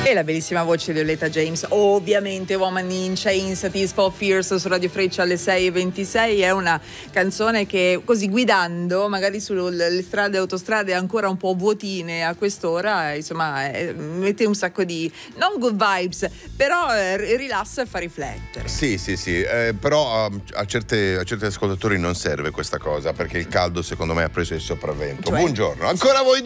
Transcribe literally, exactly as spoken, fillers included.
E la bellissima voce di Violetta James, ovviamente Woman in Chains, Tears for Fears su Radio Freccia alle sei e ventisei. È una canzone che così guidando magari sulle strade e autostrade ancora un po' vuotine a quest'ora, insomma eh, mette un sacco di non good vibes, però eh, rilassa e fa riflettere. Sì sì sì, eh, però a, a, certe, a certi ascoltatori non serve questa cosa, perché il caldo secondo me ha preso il sopravvento. Cioè? Buongiorno, ancora voi due.